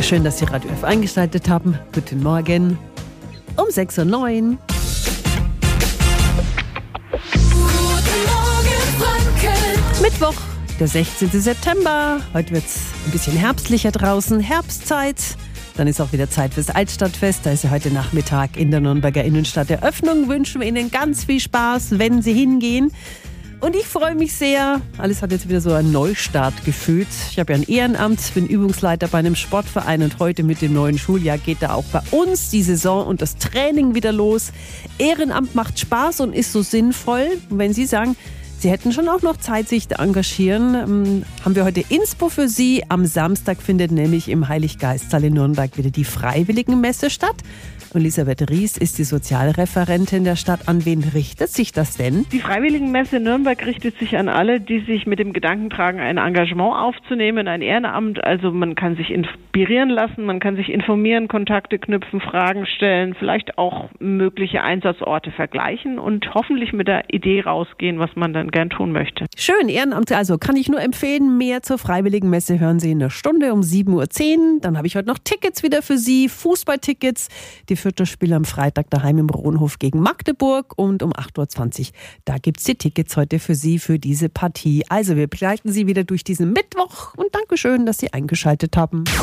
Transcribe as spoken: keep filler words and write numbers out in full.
Schön, dass Sie Radio F eingeschaltet haben. Guten Morgen um sechs Uhr neun. Mittwoch, der sechzehnten September. Heute wird es ein bisschen herbstlicher draußen, Herbstzeit. Dann ist auch wieder Zeit fürs Altstadtfest. Da ist ja heute Nachmittag in der Nürnberger Innenstadt Eröffnung. Wünschen wir Ihnen ganz viel Spaß, wenn Sie hingehen. Und ich freue mich sehr. Alles hat jetzt wieder so einen Neustart gefühlt. Ich habe ja ein Ehrenamt, bin Übungsleiter bei einem Sportverein und heute mit dem neuen Schuljahr geht da auch bei uns die Saison und das Training wieder los. Ehrenamt macht Spaß und ist so sinnvoll. Und wenn Sie sagen, Sie hätten schon auch noch Zeit, sich zu engagieren, ähm, haben wir heute Inspo für Sie. Am Samstag findet nämlich im Heiliggeistsaal in Nürnberg wieder die Freiwilligenmesse statt. Und Elisabeth Ries ist die Sozialreferentin der Stadt. An wen richtet sich das denn? Die Freiwilligenmesse Nürnberg richtet sich an alle, die sich mit dem Gedanken tragen, ein Engagement aufzunehmen, ein Ehrenamt. Also man kann sich inspirieren lassen, man kann sich informieren, Kontakte knüpfen, Fragen stellen, vielleicht auch mögliche Einsatzorte vergleichen und hoffentlich mit der Idee rausgehen, was man dann gern tun möchte. Schön, Ehrenamt, also kann ich nur empfehlen. Mehr zur Freiwilligenmesse hören Sie in der Stunde um sieben Uhr zehn. Dann habe ich heute noch Tickets wieder für Sie, Fußballtickets. Die Fürther Spiel am Freitag daheim im Rohnhof gegen Magdeburg und um acht Uhr zwanzig. Da gibt es die Tickets heute für Sie für diese Partie. Also wir begleiten Sie wieder durch diesen Mittwoch und Dankeschön, dass Sie eingeschaltet haben.